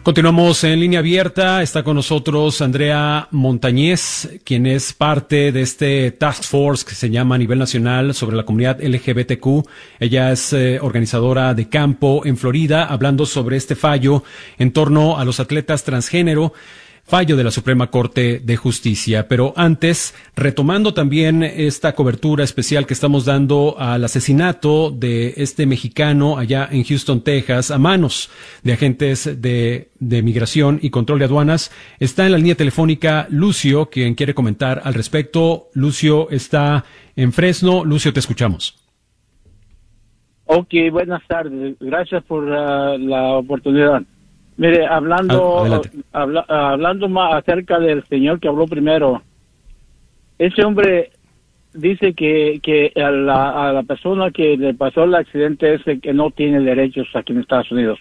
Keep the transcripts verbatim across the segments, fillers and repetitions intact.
Continuamos en línea abierta. Está con nosotros Andrea Montañez, quien es parte de este task force que se llama a nivel nacional sobre la comunidad L G B T Q. Ella es eh, organizadora de campo en Florida, hablando sobre este fallo en torno a los atletas transgénero. Fallo de la Suprema Corte de Justicia. Pero antes, retomando también esta cobertura especial que estamos dando al asesinato de este mexicano allá en Houston, Texas, a manos de agentes de, de migración y control de aduanas, está en la línea telefónica Lucio, quien quiere comentar al respecto. Lucio está en Fresno. Lucio, te escuchamos. Ok, buenas tardes. Gracias por uh, la oportunidad. Mire, hablando habla, hablando más acerca del señor que habló primero, ese hombre dice que que a la, a la persona que le pasó el accidente ese que no tiene derechos aquí en Estados Unidos.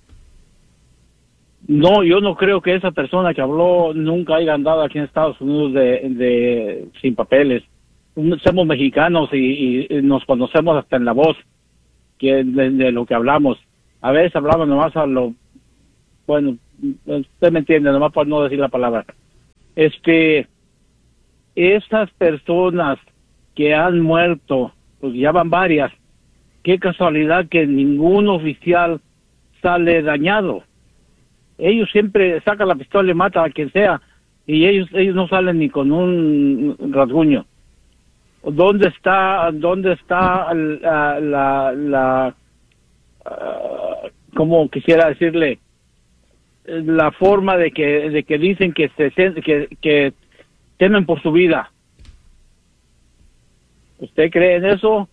No, yo no creo que esa persona que habló nunca haya andado aquí en Estados Unidos de, de sin papeles. Somos mexicanos y, y nos conocemos hasta en la voz que de, de lo que hablamos. A veces hablamos nomás a lo Bueno, usted me entiende, nomás por no decir la palabra. Este, esas personas que han muerto, pues ya van varias. Qué casualidad que ningún oficial sale dañado. Ellos siempre sacan la pistola y matan a quien sea, y ellos ellos no salen ni con un rasguño. ¿Dónde está, dónde está la, la, la uh, como quisiera decirle? La forma de que de que dicen que se que, que temen por su vida? ¿Usted cree en eso?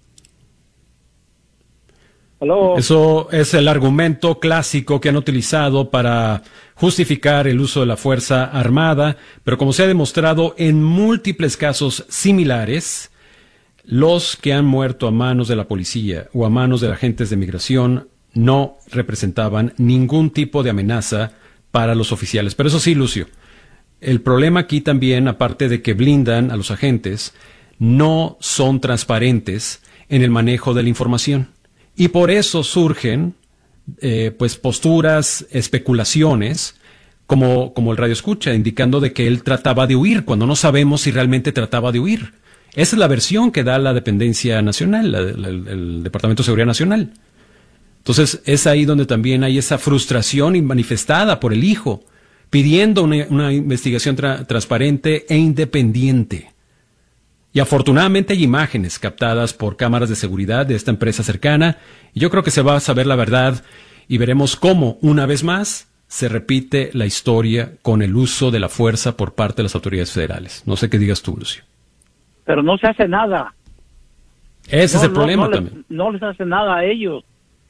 ¿Aló? Eso es el argumento clásico que han utilizado para justificar el uso de la fuerza armada, pero como se ha demostrado en múltiples casos similares, los que han muerto a manos de la policía o a manos de agentes de migración no representaban ningún tipo de amenaza para los oficiales. Pero eso sí, Lucio, el problema aquí también, aparte de que blindan a los agentes, no son transparentes en el manejo de la información. Y por eso surgen eh, pues posturas, especulaciones, como, como el radio escucha, indicando de que él trataba de huir, cuando no sabemos si realmente trataba de huir. Esa es la versión que da la dependencia nacional, la, la, el, el Departamento de Seguridad Nacional. Entonces, es ahí donde también hay esa frustración manifestada por el hijo, pidiendo una, una investigación tra- transparente e independiente. Y afortunadamente hay imágenes captadas por cámaras de seguridad de esta empresa cercana, y yo creo que se va a saber la verdad, y veremos cómo, una vez más, se repite la historia con el uso de la fuerza por parte de las autoridades federales. No sé qué digas tú, Lucio. Pero no se hace nada. Ese no, es el no, problema no también. Les, no les hace nada a ellos.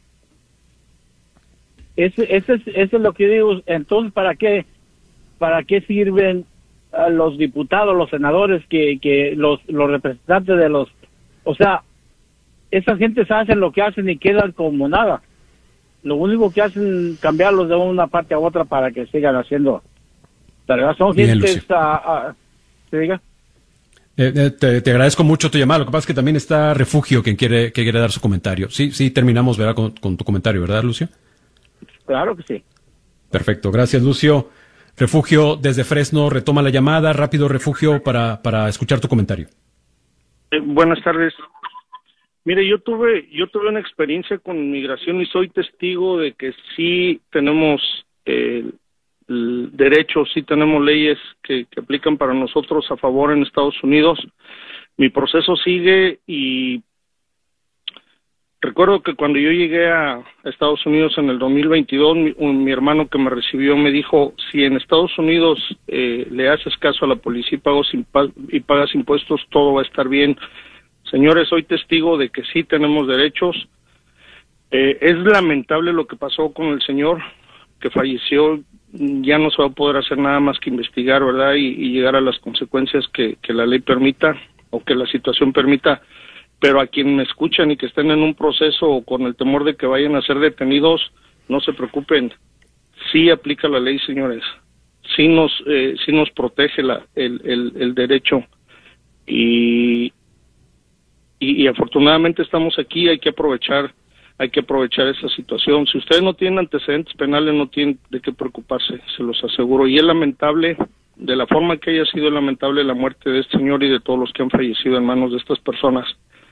Ese, ese, es, ese es lo que digo. Entonces, ¿para qué, para qué sirven a los diputados, los senadores, que, que los, los representantes de los... O sea, esas gentes hacen lo que hacen y quedan como nada. Lo único que hacen es cambiarlos de una parte a otra para que sigan haciendo. ¿Verdad? Son Bien, gentes... A, a, ¿se diga? Eh, eh, te, te agradezco mucho tu llamada. Lo que pasa es que también está Refugio, quien quiere, que quiere dar su comentario. Sí, sí, terminamos, ¿verdad? Con, con tu comentario, ¿verdad, Lucio? Claro que sí. Perfecto, gracias, Lucio. Refugio desde Fresno retoma la llamada. Rápido, Refugio, para, para escuchar tu comentario. Eh, buenas tardes. Mire, yo tuve yo tuve una experiencia con migración y soy testigo de que sí tenemos eh, el derecho, sí tenemos leyes que, que aplican para nosotros a favor en Estados Unidos. Mi proceso sigue y recuerdo que cuando yo llegué a Estados Unidos en el dos mil veintidós, mi, un, mi hermano que me recibió me dijo, si en Estados Unidos eh, le haces caso a la policía y, pagas impa- y pagas impuestos, todo va a estar bien. Señores, soy testigo de que sí tenemos derechos. Eh, es lamentable lo que pasó con el señor que falleció. Ya no se va a poder hacer nada más que investigar, ¿verdad? Y, y llegar a las consecuencias que, que la ley permita o que la situación permita. Pero a quien me escuchan y que estén en un proceso o con el temor de que vayan a ser detenidos, no se preocupen. Sí aplica la ley, señores. Sí nos, eh, sí nos protege la, el, el, el derecho. Y, y, y afortunadamente estamos aquí. Hay que aprovechar hay que aprovechar esa situación. Si ustedes no tienen antecedentes penales, no tienen de qué preocuparse, se los aseguro. Y es lamentable, de la forma que haya sido lamentable la muerte de este señor y de todos los que han fallecido en manos de estas personas.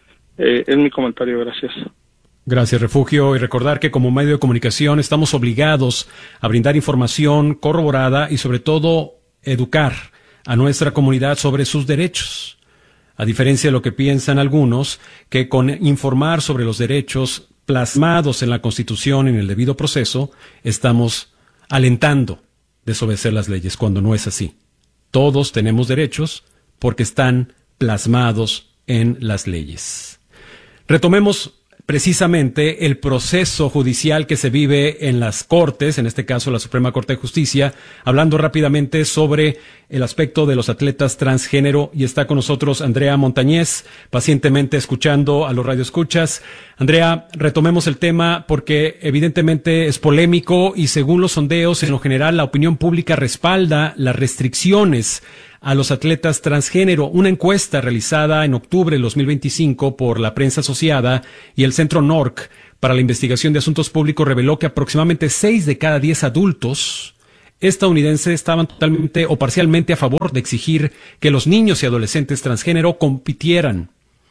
Eh, es mi comentario, gracias. Gracias, Refugio. Y recordar que como medio de comunicación estamos obligados a brindar información corroborada y sobre todo educar a nuestra comunidad sobre sus derechos. A diferencia de lo que piensan algunos, que con informar sobre los derechos plasmados en la Constitución en el debido proceso, estamos alentando desobedecer las leyes, cuando no es así. Todos tenemos derechos porque están plasmados en las leyes. Retomemos precisamente el proceso judicial que se vive en las Cortes, en este caso la Suprema Corte de Justicia, hablando rápidamente sobre el aspecto de los atletas transgénero, y está con nosotros Andrea Montañez, pacientemente escuchando a los radioescuchas. Andrea, retomemos el tema porque evidentemente es polémico y según los sondeos, en lo general la opinión pública respalda las restricciones a los atletas transgénero. Una encuesta realizada en octubre del dos mil veinticinco por la prensa asociada y el Centro N O R C para la Investigación de Asuntos Públicos reveló que aproximadamente seis de cada diez adultos estadounidenses estaban totalmente o parcialmente a favor de exigir que los niños y adolescentes transgénero compitieran,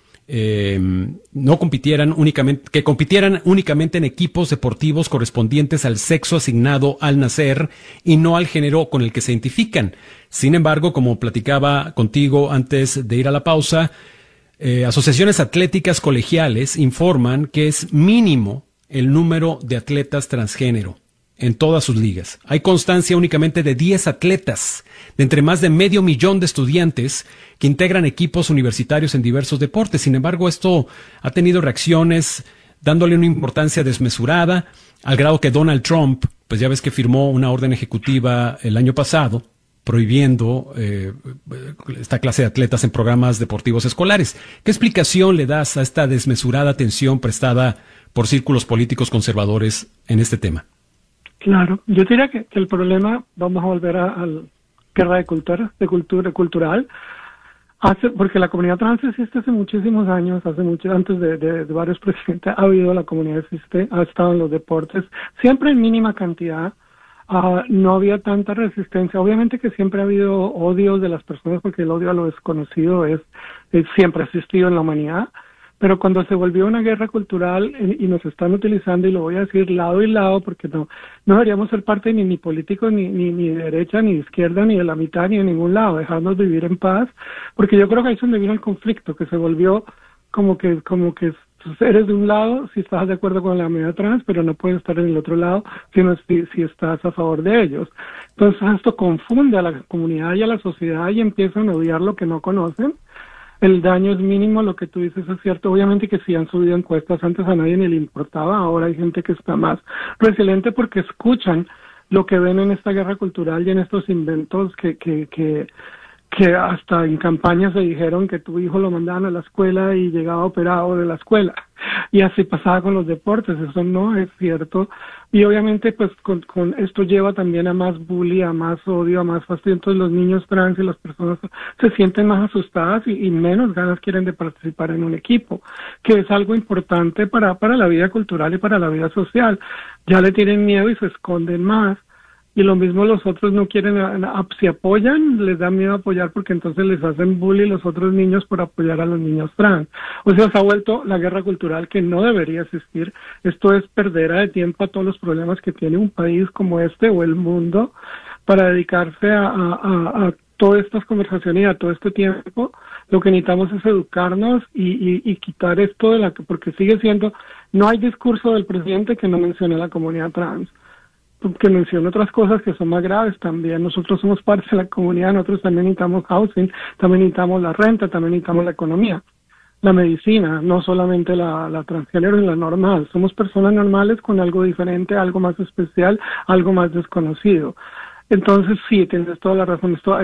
eh, no compitieran únicamente, que compitieran únicamente en equipos deportivos correspondientes al sexo asignado al nacer y no al género con el que se identifican. Sin embargo, como platicaba contigo antes de ir a la pausa, eh, asociaciones atléticas colegiales informan que es mínimo el número de atletas transgénero en todas sus ligas. Hay constancia únicamente de diez atletas, de entre más de medio millón de estudiantes que integran equipos universitarios en diversos deportes. Sin embargo, esto ha tenido reacciones dándole una importancia desmesurada, al grado que Donald Trump, pues ya ves que firmó una orden ejecutiva el año pasado, prohibiendo eh, esta clase de atletas en programas deportivos escolares. ¿Qué explicación le das a esta desmesurada atención prestada por círculos políticos conservadores en este tema? Claro, yo diría que, que el problema, vamos a volver a la guerra de cultura, de cultura cultural, hace, porque la comunidad trans existe hace muchísimos años, hace mucho antes de, de, de varios presidentes ha habido, la comunidad existe, ha estado en los deportes, siempre en mínima cantidad. Uh, no había tanta resistencia. Obviamente que siempre ha habido odios de las personas, porque el odio a lo desconocido es, es siempre ha existido en la humanidad, pero cuando se volvió una guerra cultural eh, y nos están utilizando, y lo voy a decir lado y lado, porque no no deberíamos ser parte ni, ni políticos, ni, ni, ni de derecha, ni de izquierda, ni de la mitad, ni de ningún lado, dejarnos vivir en paz, porque yo creo que ahí es donde vino el conflicto, que se volvió como que, como que eres de un lado si estás de acuerdo con la comunidad trans, pero no puedes estar en el otro lado si, no, si, si estás a favor de ellos. Entonces esto confunde a la comunidad y a la sociedad y empiezan a odiar lo que no conocen. El daño es mínimo, lo que tú dices es cierto. Obviamente que si han subido encuestas, antes a nadie ni le importaba, ahora hay gente que está más resiliente porque escuchan lo que ven en esta guerra cultural y en estos inventos que, que, que que hasta en campañas se dijeron que tu hijo lo mandaban a la escuela y llegaba operado de la escuela. Y así pasaba con los deportes, eso no es cierto. Y obviamente pues con, con esto lleva también a más bullying, a más odio, a más fastidio. Entonces los niños trans y las personas se sienten más asustadas y, y menos ganas quieren de participar en un equipo, que es algo importante para, para la vida cultural y para la vida social. Ya le tienen miedo y se esconden más. Y lo mismo los otros no quieren, si apoyan, les da miedo apoyar porque entonces les hacen bullying los otros niños por apoyar a los niños trans. O sea, se ha vuelto la guerra cultural que no debería existir. Esto es perder de tiempo a todos los problemas que tiene un país como este o el mundo para dedicarse a, a, a todas estas conversaciones y a todo este tiempo. Lo que necesitamos es educarnos y, y, y quitar esto de la que, porque sigue siendo, no hay discurso del presidente que no mencione a la comunidad trans, que menciona otras cosas que son más graves también. Nosotros somos parte de la comunidad, nosotros también necesitamos housing, también necesitamos la renta, también necesitamos la economía, la medicina, no solamente la, la transgénero y la normal. Somos personas normales con algo diferente, algo más especial, algo más desconocido. Entonces sí, tienes toda la razón. Esto,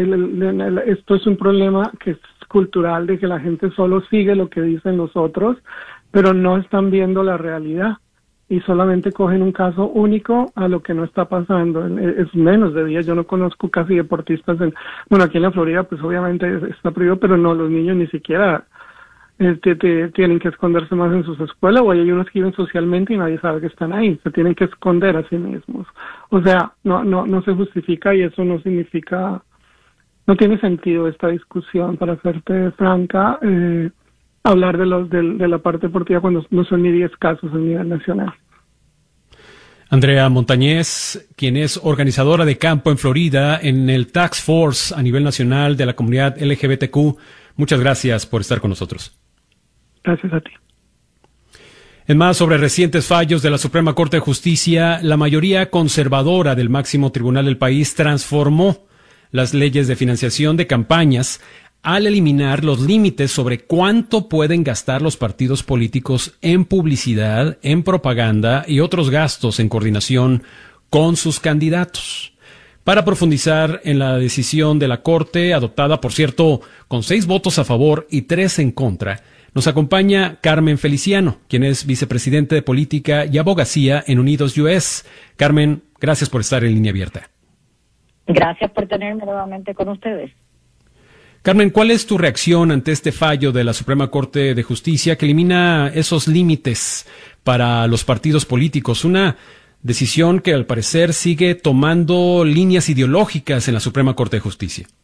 esto es un problema que es cultural, de que la gente solo sigue lo que dicen los otros, pero no están viendo la realidad. Y solamente cogen un caso único a lo que no está pasando. Es menos de diez. Yo no conozco casi deportistas. En, bueno, aquí en la Florida, pues obviamente está prohibido, pero no, los niños ni siquiera eh, te, te, tienen que esconderse más en sus escuelas, o hay unos que viven socialmente y nadie sabe que están ahí, se tienen que esconder a sí mismos. O sea, no, no, no se justifica, y eso no significa, no tiene sentido esta discusión, para serte franca, eh, hablar de los de, de la parte deportiva cuando no son ni diez casos a nivel nacional. Andrea Montañez, quien es organizadora de campo en Florida en el Task Force a nivel nacional de la comunidad L G B T Q, muchas gracias por estar con nosotros. Gracias a ti. En más sobre recientes fallos de la Suprema Corte de Justicia, la mayoría conservadora del máximo tribunal del país transformó las leyes de financiación de campañas al eliminar los límites sobre cuánto pueden gastar los partidos políticos en publicidad, en propaganda y otros gastos en coordinación con sus candidatos. Para profundizar en la decisión de la Corte, adoptada, por cierto, con seis votos a favor y tres en contra, nos acompaña Carmen Feliciano, quien es vicepresidente de Política y Abogacía en Unidos U S. Carmen, gracias por estar en línea abierta. Gracias por tenerme nuevamente con ustedes. Carmen, ¿cuál es tu reacción ante este fallo de la Suprema Corte de Justicia que elimina esos límites para los partidos políticos? Una decisión que al parecer sigue tomando líneas ideológicas en la Suprema Corte de Justicia.